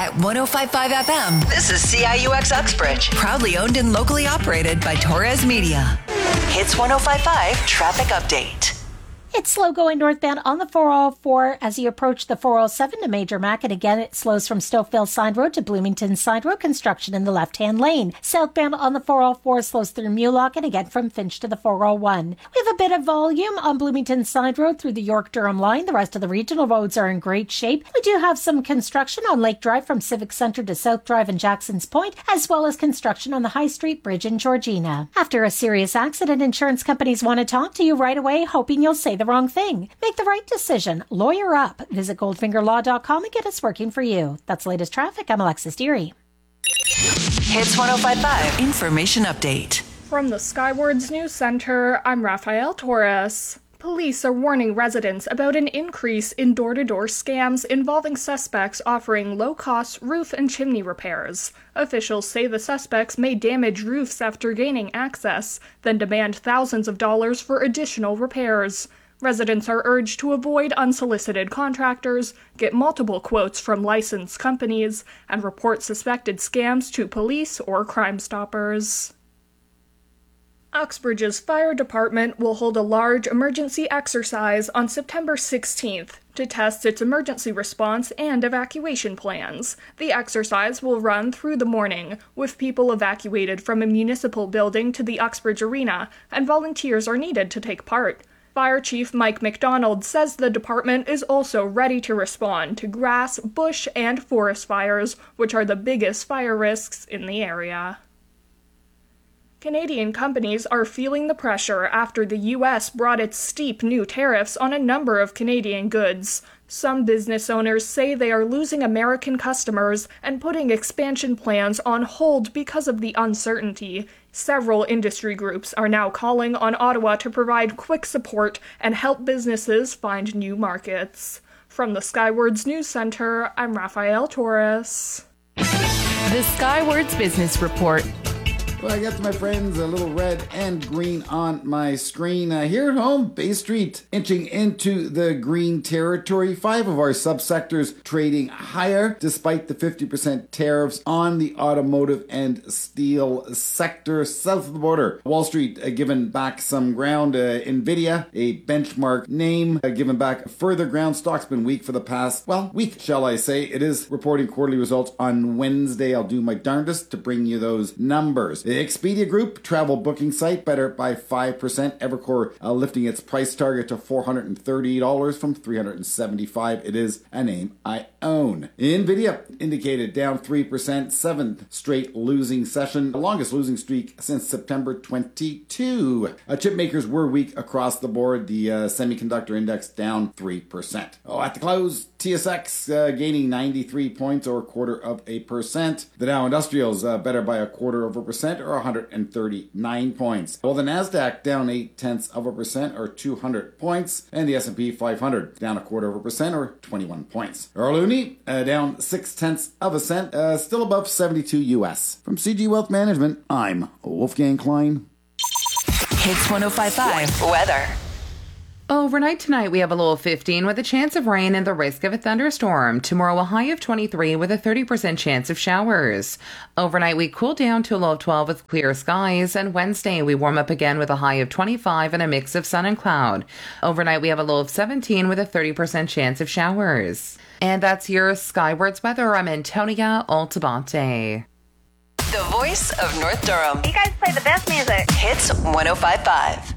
At 105.5 FM, this is CIUX Uxbridge. Proudly owned and locally operated by Torres Media. Hits 105.5 Traffic Update. It's slow going northbound on the 404 as you approach the 407 to Major Mac. And again, it slows from Stokeville Side Road to Bloomington Side Road, construction in the left-hand lane. Southbound on the 404 slows through Mulock and again from Finch to the 401. We have a bit of volume on Bloomington Side Road through the York-Durham line. The rest of the regional roads are in great shape. We do have some construction on Lake Drive from Civic Centre to South Drive and Jackson's Point, as well as construction on the High Street Bridge in Georgina. After a serious accident, insurance companies want to talk to you right away, hoping you'll say the wrong thing. Make the right decision. Lawyer up. Visit goldfingerlaw.com and get us working for you. That's the latest traffic. I'm Alexis Deary. Hits 105.5 Information Update. From the Skywards News Center, I'm Rafael Torres. Police are warning residents about an increase in door-to-door scams involving suspects offering low-cost roof and chimney repairs. Officials say the suspects may damage roofs after gaining access, then demand thousands of dollars for additional repairs. Residents are urged to avoid unsolicited contractors, get multiple quotes from licensed companies, and report suspected scams to police or Crime Stoppers. Uxbridge's fire department will hold a large emergency exercise on September 16th to test its emergency response and evacuation plans. The exercise will run through the morning, with people evacuated from a municipal building to the Uxbridge Arena, and volunteers are needed to take part. Fire Chief Mike McDonald says the department is also ready to respond to grass, bush, and forest fires, which are the biggest fire risks in the area. Canadian companies are feeling the pressure after the U.S. brought its steep new tariffs on a number of Canadian goods. Some business owners say they are losing American customers and putting expansion plans on hold because of the uncertainty. Several industry groups are now calling on Ottawa to provide quick support and help businesses find new markets. From the Skywards News Center, I'm Rafael Torres. The Skywards Business Report. Well, I got to my friends a little red and green on my screen. Here at home, Bay Street inching into the green territory. 5 of our subsectors trading higher despite the 50% tariffs on the automotive and steel sector south of the border. Wall Street given back some ground. Nvidia, a benchmark name, given back further ground. Stock's been weak for the past, week, shall I say. It is reporting quarterly results on Wednesday. I'll do my darndest to bring you those numbers. The Expedia Group, travel booking site, better by 5%. Evercore lifting its price target to $430 from $375. It is a name I own. Nvidia indicated down 3%, 7th straight losing session, the longest losing streak since September 22. Chip makers were weak across the board. The semiconductor index down 3%. At the close, TSX gaining 93 points or 0.25%. The Dow Industrials better by 0.25% or 139 points. While the Nasdaq down 0.8% or 200 points, and the S&P 500 down 0.25% or 21 points. Earl Looney down 0.6%, still above 72 US. From CG Wealth Management, I'm Wolfgang Klein. Hits 105.5 Weather. Overnight tonight, we have a low of 15 with a chance of rain and the risk of a thunderstorm. Tomorrow, a high of 23 with a 30% chance of showers. Overnight, we cool down to a low of 12 with clear skies. And Wednesday, we warm up again with a high of 25 and a mix of sun and cloud. Overnight, we have a low of 17 with a 30% chance of showers. And that's your Skywards weather. I'm Antonia Altabate. The voice of North Durham. You guys play the best music. Hits 105.5.